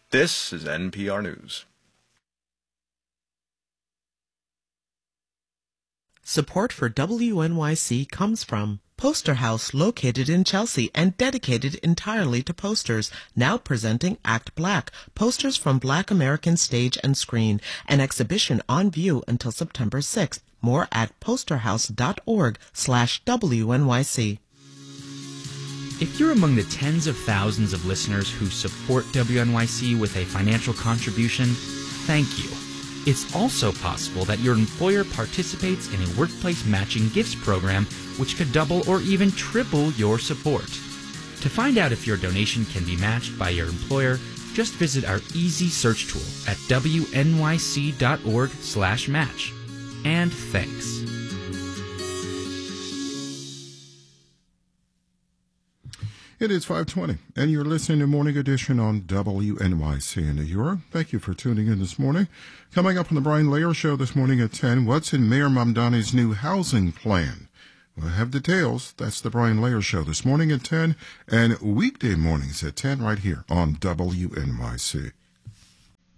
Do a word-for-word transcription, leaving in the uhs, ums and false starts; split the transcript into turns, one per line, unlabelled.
This is N P R News.
Support for W N Y C comes from Poster House, located in Chelsea and dedicated entirely to posters, now presenting Act Black, posters from Black American stage and screen, an exhibition on view until September sixth. More at posterhouse.org slash WNYC.
If you're among the tens of thousands of listeners who support W N Y C with a financial contribution, thank you. It's also possible that your employer participates in a workplace matching gifts program which could double or even triple your support. To find out if your donation can be matched by your employer, just visit our easy search tool at wnyc.org slash match. And thanks.
It is five twenty, and you're listening to Morning Edition on W N Y C in New York. Thank you for tuning in this morning. Coming up on the Brian Layer Show this morning at ten, what's in Mayor Mamdani's new housing plan? We'll have details. That's the Brian Layer Show this morning at ten, and weekday mornings at ten right here on W N Y C.